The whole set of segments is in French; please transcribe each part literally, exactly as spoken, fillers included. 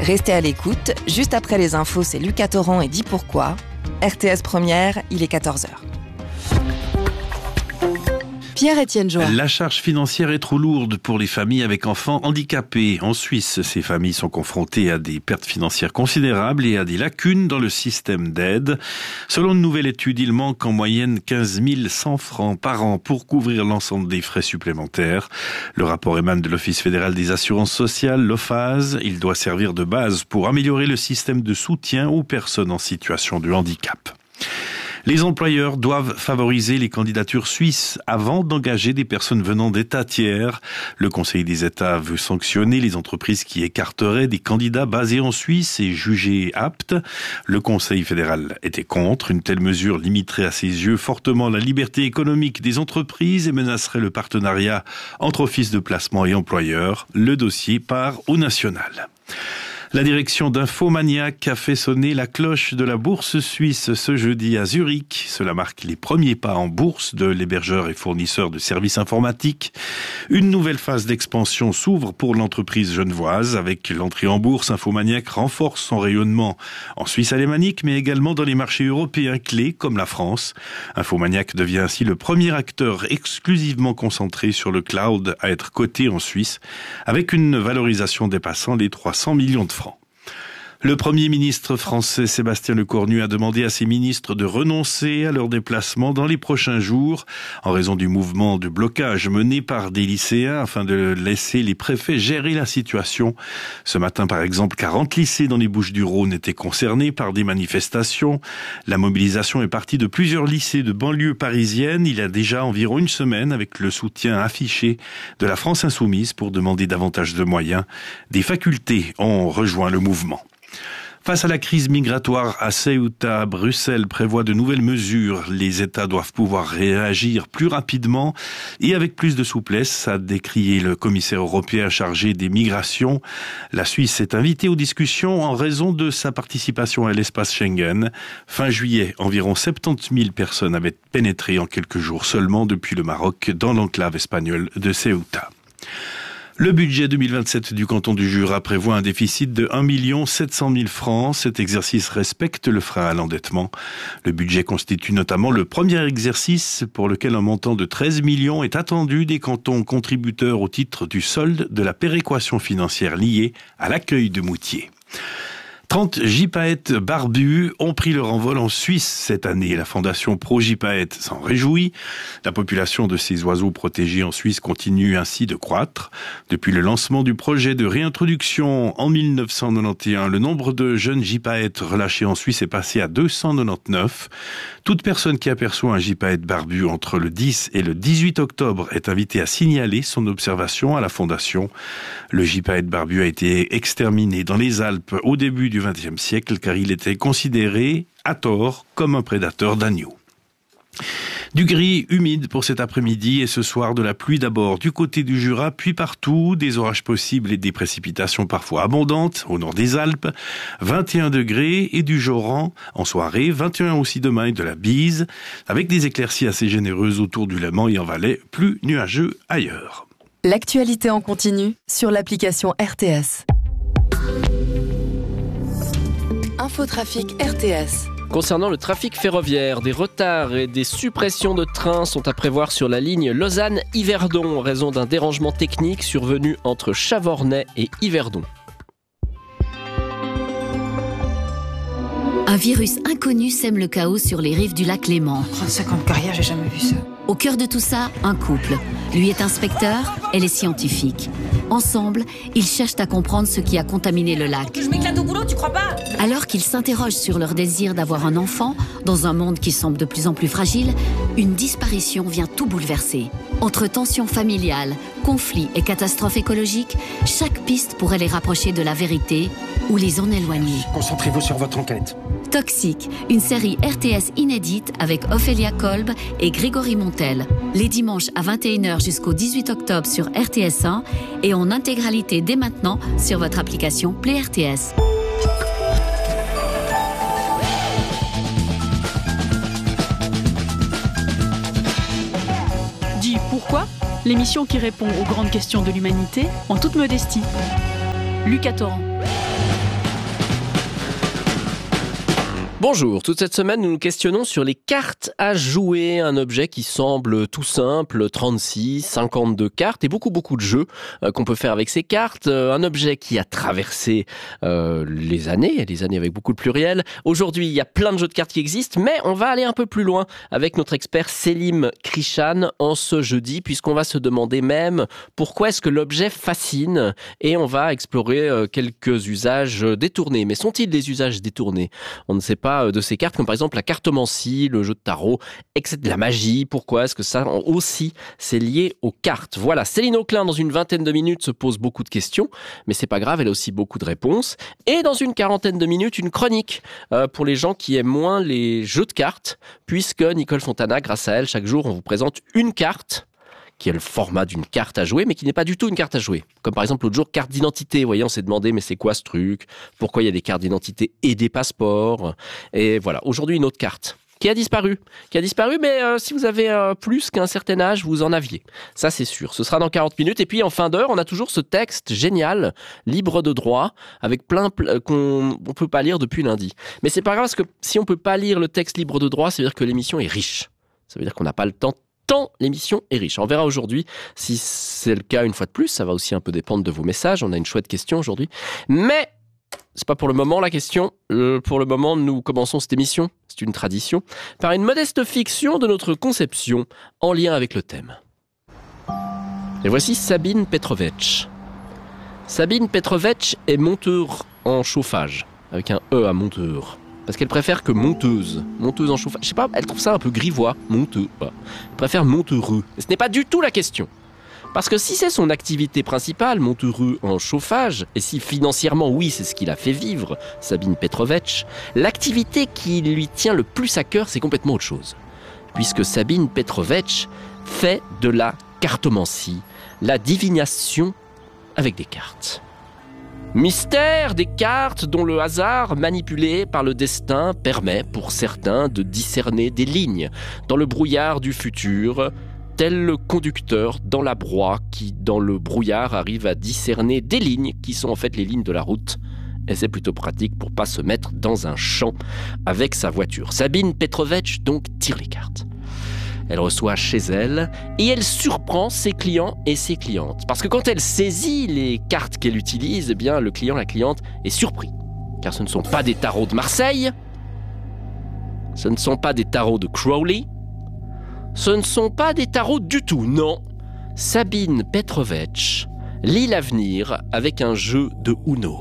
Restez à l'écoute, juste après les infos, c'est Lucas Torrent et Dis Pourquoi. R T S Première, il est quatorze heures. Pierre-Étienne Join. La charge financière est trop lourde pour les familles avec enfants handicapés. En Suisse, ces familles sont confrontées à des pertes financières considérables et à des lacunes dans le système d'aide. Selon une nouvelle étude, il manque en moyenne quinze mille cent francs par an pour couvrir l'ensemble des frais supplémentaires. Le rapport émane de l'Office fédéral des assurances sociales, l'O F A S. Il doit servir de base pour améliorer le système de soutien aux personnes en situation de handicap. Les employeurs doivent favoriser les candidatures suisses avant d'engager des personnes venant d'États tiers. Le Conseil des États veut sanctionner les entreprises qui écarteraient des candidats basés en Suisse et jugés aptes. Le Conseil fédéral était contre. Une telle mesure limiterait à ses yeux fortement la liberté économique des entreprises et menacerait le partenariat entre offices de placement et employeurs. Le dossier part au national. La direction d'Infomaniac a fait sonner la cloche de la bourse suisse ce jeudi à Zurich. Cela marque les premiers pas en bourse de l'hébergeur et fournisseur de services informatiques. Une nouvelle phase d'expansion s'ouvre pour l'entreprise genevoise. Avec l'entrée en bourse, Infomaniac renforce son rayonnement en Suisse alémanique, mais également dans les marchés européens clés comme la France. Infomaniac devient ainsi le premier acteur exclusivement concentré sur le cloud à être coté en Suisse, avec une valorisation dépassant les trois cents millions de francs. Le Premier ministre français Sébastien Lecornu a demandé à ses ministres de renoncer à leurs déplacements dans les prochains jours en raison du mouvement de blocage mené par des lycéens afin de laisser les préfets gérer la situation. Ce matin, par exemple, quarante lycées dans les Bouches-du-Rhône étaient concernés par des manifestations. La mobilisation est partie de plusieurs lycées de banlieue parisienne il y a déjà environ une semaine avec le soutien affiché de la France Insoumise pour demander davantage de moyens. Des facultés ont rejoint le mouvement. Face à la crise migratoire à Ceuta, Bruxelles prévoit de nouvelles mesures. Les États doivent pouvoir réagir plus rapidement et avec plus de souplesse, a décrié le commissaire européen chargé des migrations. La Suisse est invitée aux discussions en raison de sa participation à l'espace Schengen. Fin juillet, environ soixante-dix mille personnes avaient pénétré en quelques jours seulement depuis le Maroc dans l'enclave espagnole de Ceuta. Le budget deux mille vingt-sept du canton du Jura prévoit un déficit de un million sept cent mille francs. Cet exercice respecte le frein à l'endettement. Le budget constitue notamment le premier exercice pour lequel un montant de treize millions est attendu des cantons contributeurs au titre du solde de la péréquation financière liée à l'accueil de Moutier. trente gypaètes barbus ont pris leur envol en Suisse cette année. La fondation Pro-Gypaète s'en réjouit. La population de ces oiseaux protégés en Suisse continue ainsi de croître. Depuis le lancement du projet de réintroduction en mille neuf cent quatre-vingt-onze, le nombre de jeunes gypaètes relâchés en Suisse est passé à deux cent quatre-vingt-dix-neuf. Toute personne qui aperçoit un gypaète barbu entre le dix et le dix-huit octobre est invitée à signaler son observation à la fondation. Le gypaète barbu a été exterminé dans les Alpes au début du vingtième siècle car il était considéré, à tort, comme un prédateur d'agneaux. Du gris humide pour cet après-midi et ce soir, de la pluie d'abord du côté du Jura, puis partout, des orages possibles et des précipitations parfois abondantes au nord des Alpes, vingt et un degrés et du Joran en soirée, vingt et un aussi demain et de la bise, avec des éclaircies assez généreuses autour du Léman et en Valais, plus nuageux ailleurs. L'actualité en continu sur l'application R T S. Infotrafic R T S. Concernant le trafic ferroviaire, des retards et des suppressions de trains sont à prévoir sur la ligne Lausanne-Yverdon en raison d'un dérangement technique survenu entre Chavornay et Yverdon. Un virus inconnu sème le chaos sur les rives du lac Léman. trente-cinq ans de carrière, j'ai jamais vu ça. Au cœur de tout ça, un couple. Lui est inspecteur, elle est scientifique. Ensemble, ils cherchent à comprendre ce qui a contaminé le lac. Que je m'éclate au boulot, tu crois pas? Alors qu'ils s'interrogent sur leur désir d'avoir un enfant, dans un monde qui semble de plus en plus fragile, une disparition vient tout bouleverser. Entre tensions familiales, conflits et catastrophes écologiques, chaque piste pourrait les rapprocher de la vérité ou les en éloigner. Concentrez-vous sur votre enquête. Toxique, une série R T S inédite avec Ophélia Kolb et Grégory Montel. Les dimanches à vingt et une heures jusqu'au dix-huit octobre sur R T S un et en intégralité dès maintenant sur votre application Play R T S. Dis pourquoi ? L'émission qui répond aux grandes questions de l'humanité en toute modestie. Lucas Torrent. Bonjour, toute cette semaine nous nous questionnons sur les cartes à jouer, un objet qui semble tout simple, trente-six, cinquante-deux cartes et beaucoup beaucoup de jeux euh, qu'on peut faire avec ces cartes, euh, un objet qui a traversé euh, les années, les années avec beaucoup de pluriel. Aujourd'hui il y a plein de jeux de cartes qui existent, mais on va aller un peu plus loin avec notre expert Selim Krishan en ce jeudi, puisqu'on va se demander même pourquoi est-ce que l'objet fascine, et on va explorer euh, quelques usages détournés. Mais sont-ils des usages détournés ? On ne sait pas de ces cartes, comme par exemple la cartomancie, le jeu de tarot, et cetera. La magie, pourquoi est-ce que ça aussi c'est lié aux cartes? Voilà, Céline Auclin dans une vingtaine de minutes se pose beaucoup de questions, mais c'est pas grave, elle a aussi beaucoup de réponses. Et dans une quarantaine de minutes, une chronique euh, pour les gens qui aiment moins les jeux de cartes, puisque Nicole Fontana, grâce à elle, chaque jour on vous présente une carte qui est le format d'une carte à jouer, mais qui n'est pas du tout une carte à jouer. Comme par exemple l'autre jour, carte d'identité. Vous voyez, on s'est demandé, mais c'est quoi ce truc? Pourquoi il y a des cartes d'identité et des passeports? Et voilà, aujourd'hui une autre carte qui a disparu. Qui a disparu, mais euh, si vous avez euh, plus qu'un certain âge, vous en aviez. Ça, c'est sûr. Ce sera dans quarante minutes. Et puis, en fin d'heure, on a toujours ce texte génial, libre de droit, avec plein pl- qu'on ne peut pas lire depuis lundi. Mais c'est pas grave, parce que si on peut pas lire le texte libre de droit, ça veut dire que l'émission est riche. Ça veut dire qu'on n'a pas le temps tant l'émission est riche. On verra aujourd'hui si c'est le cas une fois de plus. Ça va aussi un peu dépendre de vos messages. On a une chouette question aujourd'hui. Mais c'est pas pour le moment la question. Euh, pour le moment, nous commençons cette émission, c'est une tradition, par une modeste fiction de notre conception en lien avec le thème. Et voici Sabine Petrovec. Sabine Petrovec est monteur en chauffage, avec un E à monteur. Parce qu'elle préfère que monteuse. Monteuse en chauffage. Je sais pas, elle trouve ça un peu grivois. Monteux. Voilà. Elle préfère monteureux. Et ce n'est pas du tout la question. Parce que si c'est son activité principale, monteureux en chauffage, et si financièrement, oui, c'est ce qui l'a fait vivre, Sabine Petrovec, l'activité qui lui tient le plus à cœur, c'est complètement autre chose. Puisque Sabine Petrovec fait de la cartomancie, la divination avec des cartes. Mystère des cartes dont le hasard, manipulé par le destin, permet pour certains de discerner des lignes dans le brouillard du futur, tel le conducteur dans la broie qui, dans le brouillard, arrive à discerner des lignes qui sont en fait les lignes de la route. Et c'est plutôt pratique pour pas se mettre dans un champ avec sa voiture. Sabine Petrovec donc tire les cartes. Elle reçoit chez elle et elle surprend ses clients et ses clientes. Parce que quand elle saisit les cartes qu'elle utilise, eh bien, le client, la cliente est surpris. Car ce ne sont pas des tarots de Marseille, ce ne sont pas des tarots de Crowley, ce ne sont pas des tarots du tout, non. Sabine Petrovec lit l'avenir avec un jeu de Uno.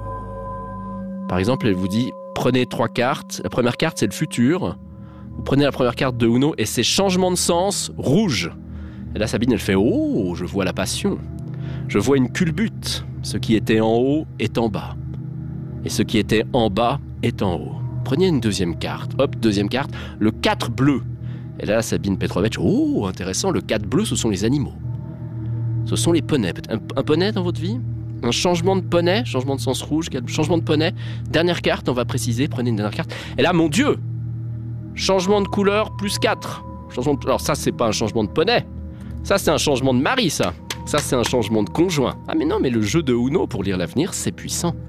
Par exemple, elle vous dit, prenez trois cartes. La première carte, c'est le futur. Vous prenez la première carte de Uno et c'est changement de sens, rouge. Et là, Sabine, elle fait « Oh, je vois la passion. Je vois une culbute. Ce qui était en haut est en bas. Et ce qui était en bas est en haut. » Prenez une deuxième carte. Hop, deuxième carte. Le quatre bleu. Et là, Sabine Petrovec, « Oh, intéressant, le quatre bleu, ce sont les animaux. Ce sont les poneys. Un, un poney dans votre vie ? Un changement de poney, changement de sens rouge, changement de poney. Dernière carte, on va préciser, prenez une dernière carte. Et là, mon Dieu ! Changement de couleur, plus quatre. Changement de... Alors ça, c'est pas un changement de poney. Ça, c'est un changement de mari, ça. Ça, c'est un changement de conjoint. Ah mais non, mais le jeu de Uno pour lire l'avenir, c'est puissant.